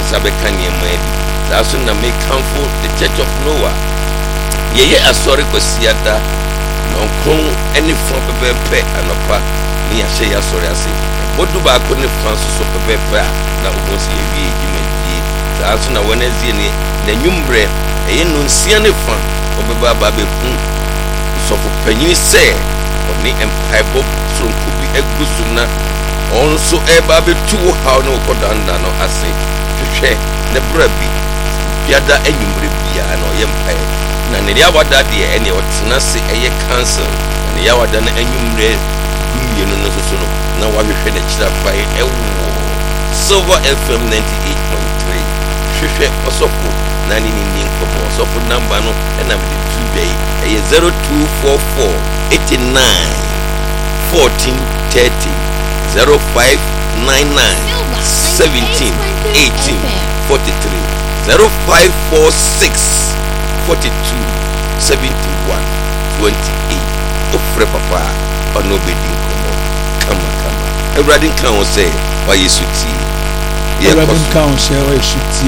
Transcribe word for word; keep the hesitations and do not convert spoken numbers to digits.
sabeka niema edi saa so na make comfort the Church of Noah ye ye asori kwasiada nonkron eni fo pepepe anopa ni ahye ya sori ase bodu ba ko ne fa so so pepepe na obosi ye wie ejimadi saa so na Wednesday ni na nwumbre eye no nsia ne fa obeba ba be kun so for panyin se oni empire bob tronku bi egusuna onso eba be tu how no kodanda no ase hwehwe ne brabi biada enwumre bia na oyempire na ne ya wada de ene otena se eye cancel na ne ya wada na enwumre mienu no so no na wa hwehwe na kira fai ewo Silver F M ninety-eight point three hwehwe osofo na ni ni ni nkobo osofo number no na me tu bei eye zero two four four eight nine one four three zero zero five nine nine seventeen eighteen forty-three zero five four six forty-two seventy-one twenty-eight ofre papa ono bedi komo kama kama everybody can say why you suti everybody can say why you suti